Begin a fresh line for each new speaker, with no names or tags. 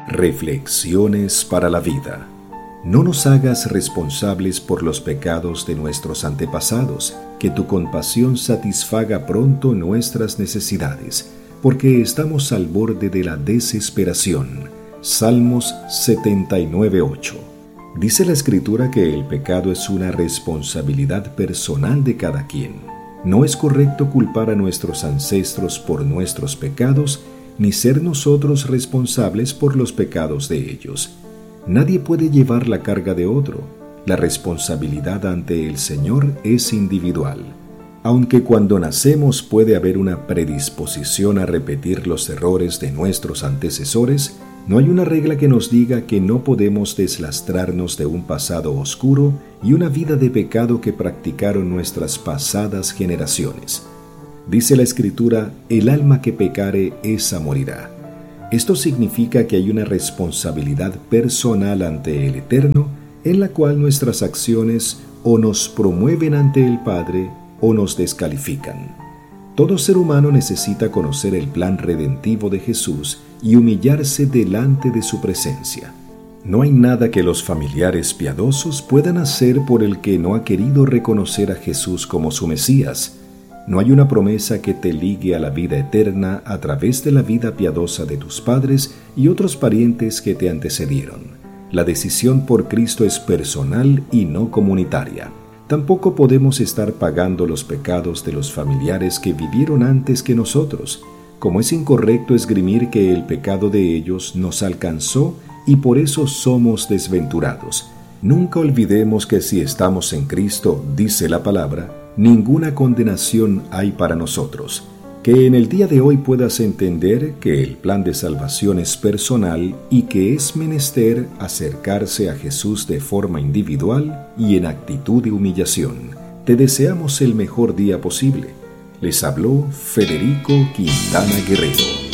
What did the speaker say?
Reflexiones para la vida. No nos hagas responsables por los pecados de nuestros antepasados, que tu compasión satisfaga pronto nuestras necesidades, porque estamos al borde de la desesperación. Salmos 79:8. Dice la Escritura que el pecado es una responsabilidad personal de cada quien. No es correcto culpar a nuestros ancestros por nuestros pecados, ni ser nosotros responsables por los pecados de ellos. Nadie puede llevar la carga de otro. La responsabilidad ante el Señor es individual. Aunque cuando nacemos puede haber una predisposición a repetir los errores de nuestros antecesores, no hay una regla que nos diga que no podemos deslastrarnos de un pasado oscuro y una vida de pecado que practicaron nuestras pasadas generaciones. Dice la Escritura, el alma que pecare, esa morirá. Esto significa que hay una responsabilidad personal ante el Eterno, en la cual nuestras acciones o nos promueven ante el Padre o nos descalifican. Todo ser humano necesita conocer el plan redentivo de Jesús y humillarse delante de su presencia. No hay nada que los familiares piadosos puedan hacer por el que no ha querido reconocer a Jesús como su Mesías. No hay una promesa que te ligue a la vida eterna a través de la vida piadosa de tus padres y otros parientes que te antecedieron. La decisión por Cristo es personal y no comunitaria. Tampoco podemos estar pagando los pecados de los familiares que vivieron antes que nosotros, como es incorrecto esgrimir que el pecado de ellos nos alcanzó y por eso somos desventurados. Nunca olvidemos que si estamos en Cristo, dice la palabra, ninguna condenación hay para nosotros. Que en el día de hoy puedas entender que el plan de salvación es personal y que es menester acercarse a Jesús de forma individual y en actitud de humillación. Te deseamos el mejor día posible. Les habló Federico Quintana Guerrero.